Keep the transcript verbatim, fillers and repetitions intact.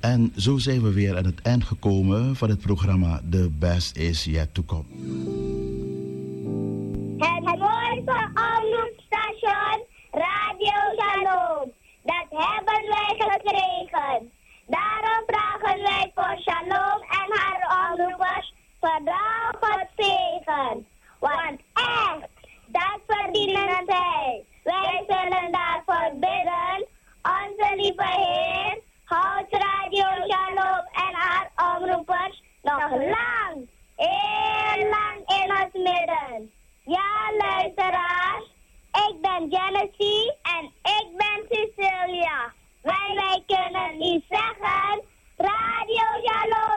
En zo zijn we weer aan het eind gekomen van het programma The Best Is Yet To Come. Het mooiste omroepstation Radio Shalom, dat hebben wij gekregen. Daarom vragen wij voor Shalom en haar omroepers vooral God zegen. Want echt, dat verdienen zij. Wij zullen daarvoor bidden. Onze lieve Heer, houd Radio Shalom en haar omroepers nog lang, heel lang in ons midden. Ja, luisteraars, ik ben Genesis en ik ben Cecilia. Wij, wij kunnen u zeggen, Radio Shalom.